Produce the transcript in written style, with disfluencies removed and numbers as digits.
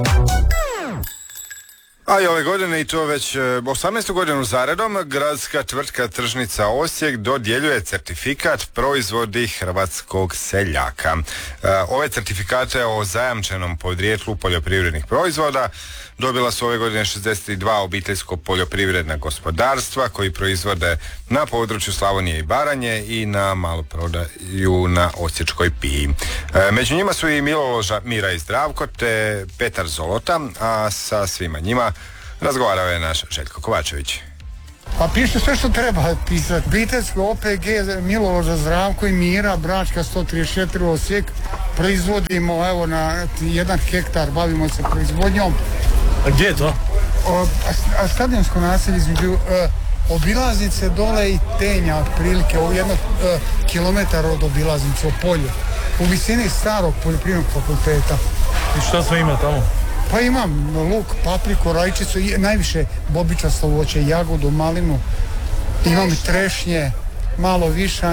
A i ove godine, i to već 18. godinu zaredom, gradska tvrtka Tržnica Osijek dodjeljuje certifikat proizvodi hrvatskog seljaka. Ove certifikate o zajamčenom podrijetlu poljoprivrednih proizvoda dobila su ove godine 62 obiteljsko poljoprivredna gospodarstva koji proizvode na području Slavonije i Baranje i na maloprodaju na Osječkoj Piji. Među njima su i Miloloža Mira i Zdravko te Petar Zolota, a sa svima njima razgovarao je naš Željko Kovačević. Pa piše sve što treba pisati. Obiteljsko OPG Miloloža Zdravko i Mira, Bračka 134 Osijek. Proizvodimo evo na 1 hektar, bavimo se proizvodnjom. A gdje je to? Stadionsko naselje između obilaznice dole i Tenja, otprilike u 1 kilometar od obilaznice u polju. U visini starog poljoprivrednog fakulteta. I šta sve ima tamo? Pa imam luk, papriku, rajčicu, najviše bobičasto voće, jagodu, malinu. Imam i trešnje, malo više.